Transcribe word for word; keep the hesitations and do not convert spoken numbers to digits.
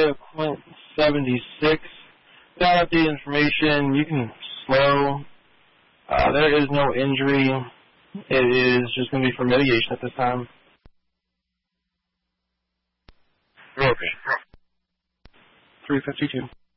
of point seven six. Without updated information, you can slow. Uh, there is no injury. It is just going to be for mitigation at this time. Okay. three fifty-two.